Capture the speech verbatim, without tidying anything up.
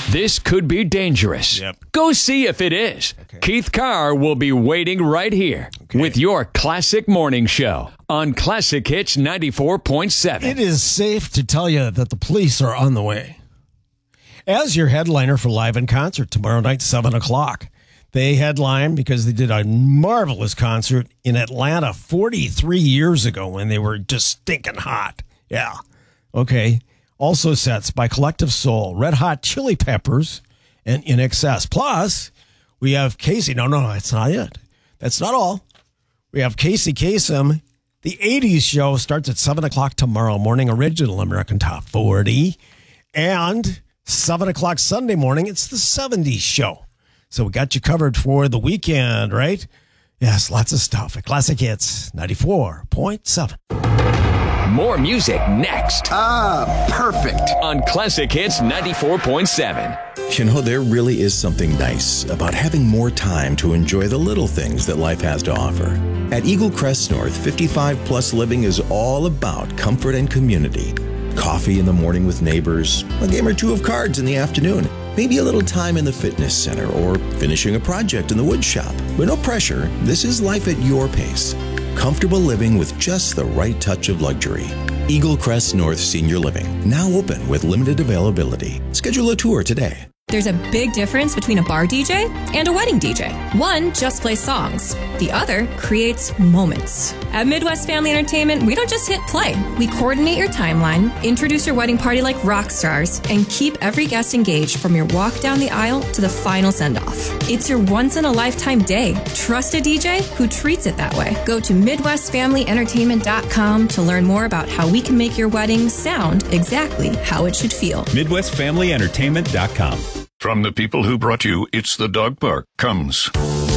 This could be dangerous. Yep. Go see if it is. Okay. Keith Carr will be waiting right here Okay. with your Classic Morning Show on Classic Hits ninety-four point seven. It is safe to tell you that the police are on the way. As your headliner for Live in Concert tomorrow night, seven o'clock. They headline because they did a marvelous concert in Atlanta forty-three years ago when they were just stinking hot. Yeah. Okay. Also sets by Collective Soul, Red Hot Chili Peppers, and In Excess. Plus, we have Casey. No, no, that's not it. That's not all. We have Casey Kasem. The eighties show starts at seven o'clock tomorrow morning, original American Top forty. And seven o'clock Sunday morning, it's the seventies show. So we got you covered for the weekend, right? Yes, lots of stuff at Classic Hits ninety-four point seven. More music next Ah, perfect. on Classic Hits ninety-four point seven. You know, there really is something nice about having more time to enjoy the little things that life has to offer. At Eagle Crest North, fifty-five plus living is all about comfort and community. Coffee in the morning with neighbors, a game or two of cards in the afternoon, maybe a little time in the fitness center or finishing a project in the wood shop. But no pressure, this is life at your pace. Comfortable living with just the right touch of luxury. Eagle Crest North Senior Living, now open with limited availability. Schedule a tour today. There's a big difference between a bar D J and a wedding D J. One just plays songs. The other creates moments. At Midwest Family Entertainment, we don't just hit play. We coordinate your timeline, introduce your wedding party like rock stars, and keep every guest engaged from your walk down the aisle to the final send-off. It's your once-in-a-lifetime day. Trust a D J who treats it that way. Go to Midwest Family Entertainment dot com to learn more about how we can make your wedding sound exactly how it should feel. Midwest Family Entertainment dot com. From the people who brought you It's the Dog Park comes